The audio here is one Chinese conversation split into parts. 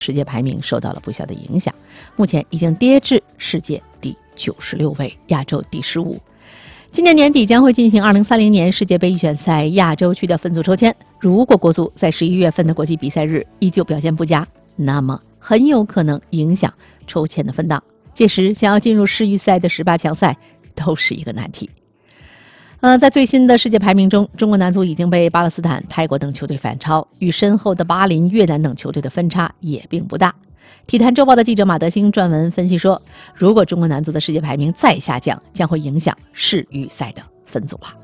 世界排名受到了不小的影响，目前已经跌至世界第96位，亚洲第15。今年年底将会进行2030年世界杯预选赛亚洲区的分组抽签，如果国足在11月份的国际比赛日依旧表现不佳，那么很有可能影响抽签的分档，届时想要进入世预赛的18强赛都是一个难题。在最新的世界排名中，中国男足已经被巴勒斯坦、泰国等球队反超，与身后的巴林、越南等球队的分差也并不大。体坛周报的记者马德兴撰文分析说，如果中国男足的世界排名再下降，将会影响世预赛的分组啊。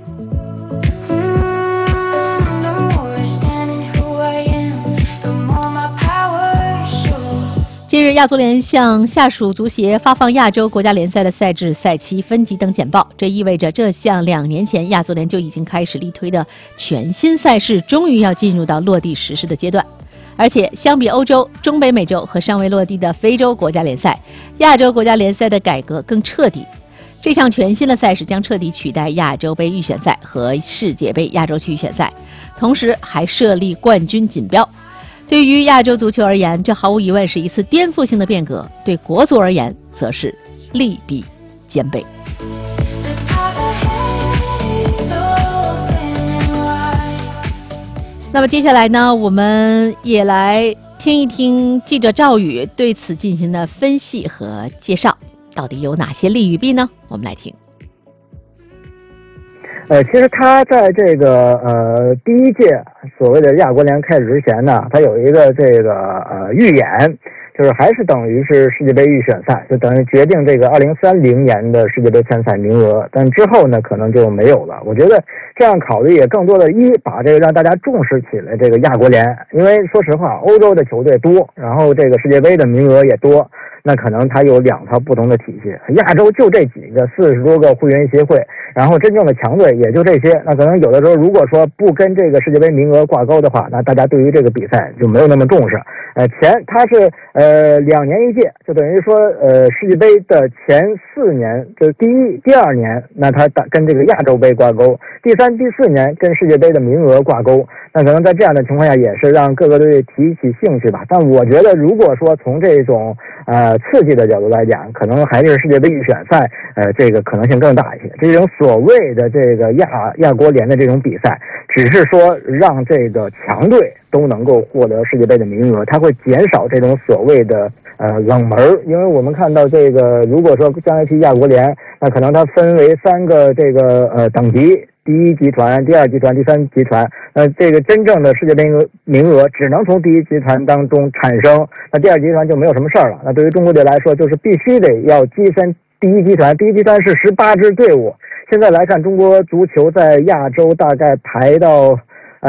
近日，亚足联向下属足协发放亚洲国家联赛的赛制、赛期、分级等简报，这意味着这项2年前亚足联就已经开始力推的全新赛事终于要进入到落地实施的阶段。而且相比欧洲、中北美洲和尚未落地的非洲国家联赛，亚洲国家联赛的改革更彻底。这项全新的赛事将彻底取代亚洲杯预选赛和世界杯亚洲区预选赛，同时还设立冠军锦标。对于亚洲足球而言，这毫无疑问是一次颠覆性的变革；对国足而言，则是利弊兼备。那么接下来呢，我们也来听一听记者赵宇对此进行的分析和介绍，到底有哪些利与弊呢？我们来听。 其实他在这个第一届所谓的亚国联开始之前呢，他有一个这个预演，就是还是等于是世界杯预选赛，就等于决定这个2030年的世界杯参赛名额，但之后呢可能就没有了。我觉得这样考虑也更多的把这个让大家重视起来这个亚国联，因为说实话，欧洲的球队多，然后这个世界杯的名额也多，那可能它有2套不同的体系。亚洲就这几个40多个会员协会，然后真正的强队也就这些，那可能有的时候如果说不跟这个世界杯名额挂钩的话，那大家对于这个比赛就没有那么重视。它是2年1届，就等于说世界杯的前4年，就是第2年，那它跟这个亚洲杯挂钩，第3、第4年跟世界杯的名额挂钩。那可能在这样的情况下，也是让各个队提起兴趣吧。但我觉得，如果说从这种刺激的角度来讲，可能还是世界杯预选赛这个可能性更大一些。这种所谓的这个亚国联的这种比赛，只是说让这个强队都能够获得世界杯的名额，它会减少这种所谓的冷门。因为我们看到这个，如果说将来去亚国联，那可能它分为3个这个等级。第1集团、第2集团、第3集团，这个真正的世界杯名额只能从第1集团当中产生，那第2集团就没有什么事儿了。那对于中国队来说，就是必须得要跻身第1集团，第1集团是18支队伍。现在来看，中国足球在亚洲大概排到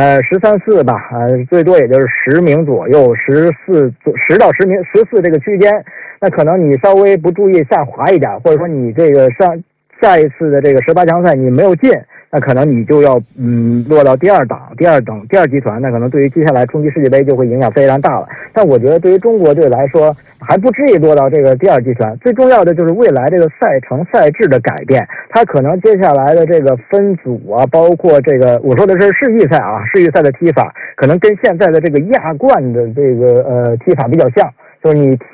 13、14吧，最多也就是10名左右，10到10名，14这个区间。那可能你稍微不注意下滑一点，或者说你这个下一次的这个18强赛你没有进，那可能你就要落到第2集团，那可能对于接下来冲击世界杯就会影响非常大了。但我觉得对于中国队来说，还不至于落到这个第2集团。最重要的就是未来这个赛程赛制的改变，它可能接下来的这个分组啊，包括这个我说的是世预赛啊，世预赛的踢法可能跟现在的这个亚冠的这个踢法比较像。就是你踢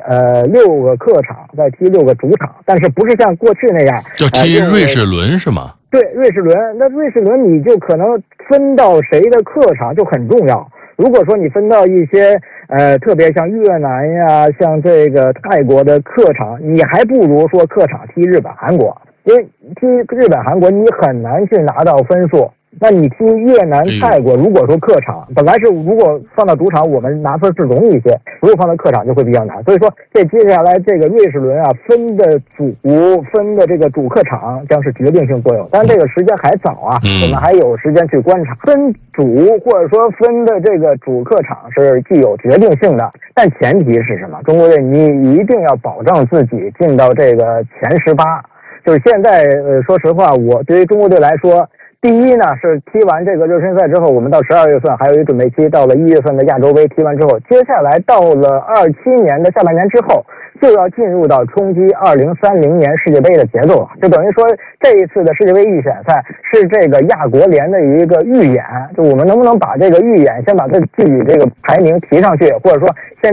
6个客场，再踢6个主场，但是不是像过去那样就踢瑞士轮是吗？ 对，瑞士轮。那瑞士轮你就可能分到谁的客场就很重要。如果说你分到一些特别像越南呀，像这个泰国的客场，你还不如说客场踢日本、韩国，因为踢日本、韩国你很难去拿到分数。那你踢越南、泰国，如果说客场本来是如果放到主场我们拿分是容易一些，如果放到客场就会比较难。所以说这接下来这个瑞士轮啊，分的这个主客场将是决定性作用，但这个时间还早啊，我们还有时间去观察。分主或者说分的这个主客场是具有决定性的，但前提是什么？中国队你一定要保证自己进到这个前18。就是现在说实话，我对于中国队来说，第一呢是踢完这个热身赛之后，我们到12月份还有一准备期，到了1月份的亚洲杯踢完之后，接下来到了27年的下半年之后， 就要进入到冲击2030年世界杯的节奏了。就等于说，这一次的世界杯预选赛是这个亚国联的一个预演，就我们能不能把这个预演先把自己这个排名提上去，或者说先